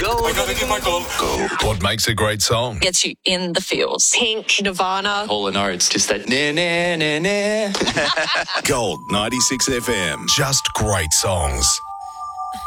I gotta get my gold. What makes a great song? Gets you in the feels. Pink, Nirvana. Hall & Oates, just that nah. Gold 96 FM. Just great songs.